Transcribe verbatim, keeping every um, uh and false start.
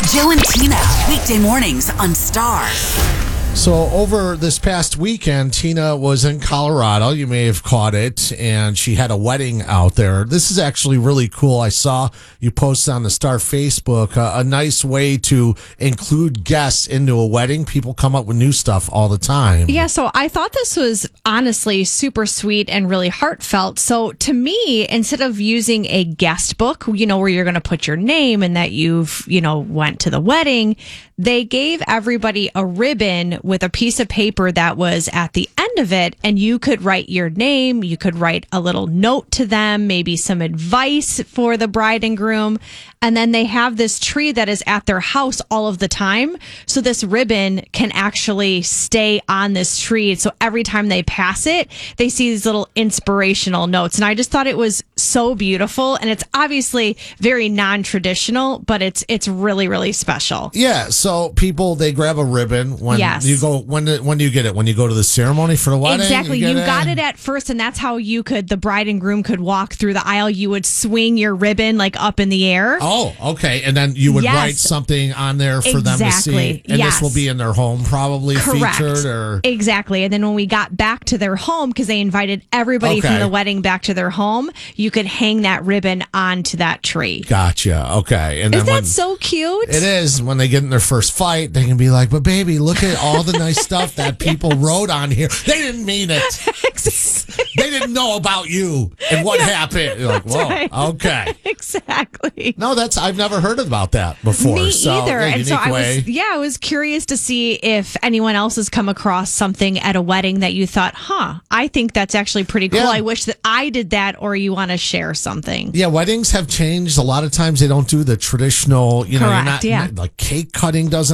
Joe and Tina, weekday mornings on Star. So over this past weekend, Tina was in Colorado. You may have caught it, and she had a wedding out there. This is actually really cool. I saw you post on the Star Facebook uh, a nice way to include guests into a wedding. People come up with new stuff all the time. Yeah, so I thought this was honestly super sweet and really heartfelt. So to me, instead of using a guest book, you know, where you're going to put your name and that you've, you know, went to the wedding, they gave everybody a ribbon with a piece of paper that was at the end of it, and you could write your name, you could write a little note to them, maybe some advice for the bride and groom, and then they have this tree that is at their house all of the time, so this ribbon can actually stay on this tree, so every time they pass it, they see these little inspirational notes, and I just thought it was so beautiful, and it's obviously very non-traditional, but it's it's really, really special. Yeah, so people, they grab a ribbon when Yes. you go, when when do you get it? When you go to the ceremony for the wedding? Exactly. You, get got it at first, and that's how you could, the bride and groom could walk through the aisle. You would swing your ribbon like up in the air. Oh, okay. And then you would Yes. write something on there for them to Exactly. see. And Yes. this will be in their home probably Correct. featured or Exactly. And then when we got back to their home, because they invited everybody Okay. from the wedding back to their home, you could hang that ribbon onto that tree. Gotcha. Okay. And Isn't then that when, so cute? it is, when they get in their first fight, they can be like, but baby, look at all the nice stuff that people wrote on here. They didn't mean it. They didn't know about you and what happened. You're like, whoa, right. okay. Exactly. No, that's, I've never heard about that before. Me so, either. yeah, And so unique I way. was, yeah, I was curious to see if anyone else has come across something at a wedding that you thought, huh, I think that's actually pretty cool. Yeah. I wish that I did that, or you want to share something. Yeah, weddings have changed. A lot of times they don't do the traditional, you know, you're Correct, not, yeah. like cake cutting doesn't